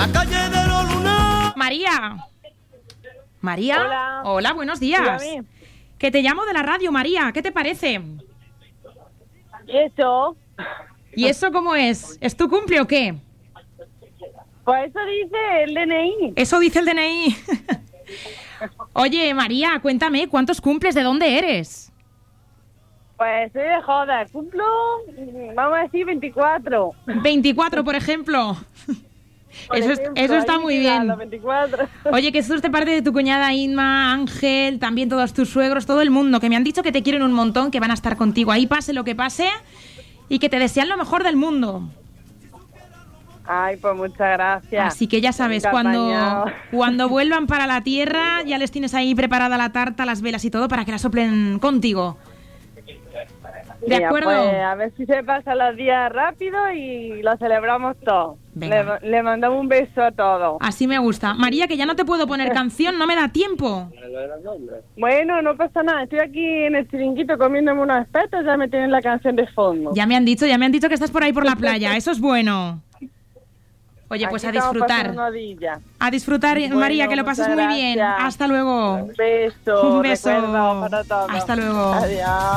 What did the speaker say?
la calle de los lunares. María. María. Hola. Hola, buenos días. Dígame. Que te llamo de la radio, María. ¿Qué te parece? ¿Y eso? ¿Y eso cómo es? ¿Es tu cumple o qué? Pues eso dice el DNI. Eso dice el DNI. Oye, María, cuéntame, ¿cuántos cumples? ¿De dónde eres? Pues soy de joda. Cumplo, vamos a decir, 24. 24, por ejemplo. Por Eso ejemplo, está ahí muy queda, bien. los 24. Oye, que esto es de parte de tu cuñada Inma, Ángel, también todos tus suegros, todo el mundo, que me han dicho que te quieren un montón, que van a estar contigo ahí, pase lo que pase, y que te desean lo mejor del mundo. Ay, pues muchas gracias. Así que ya sabes, Nunca cuando apañado. vuelvan para la tierra, ya les tienes ahí preparada la tarta, las velas y todo para que la soplen contigo. ¿De Mira, acuerdo? Pues a ver si se pasan los días rápido y lo celebramos todo. Venga. Le mandamos un beso a todos. Así me gusta. María, que ya no te puedo poner canción, no me da tiempo. Bueno, no pasa nada. Estoy aquí en el chiringuito comiéndome unos espetos, ya me tienen la canción de fondo. Ya me han dicho que estás por ahí por la playa, eso es bueno. Oye, pues Aquí a estamos disfrutar. pasando una dilla. A disfrutar, Bueno, María, que lo pases muy muchas bien. gracias. Hasta luego. Un beso. Un beso. Recuerdos para todos. Hasta luego. Adiós.